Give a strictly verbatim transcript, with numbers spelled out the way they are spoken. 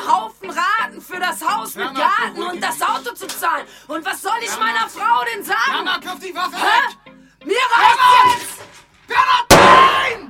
Haufen Raten für das Haus mit Garten und das Auto zu zahlen. Und was soll ich meiner Frau denn sagen? Mama, wirf die Waffe Hä? weg!